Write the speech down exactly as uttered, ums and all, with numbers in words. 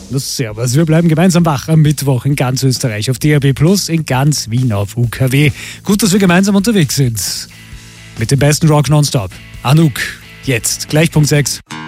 Na servus, wir bleiben gemeinsam wach am Mittwoch in ganz Österreich auf D A B plus, in ganz Wien auf U K W. Gut, dass wir gemeinsam unterwegs sind. Mit dem besten Rock nonstop. Anouk, jetzt, gleich Punkt sechs.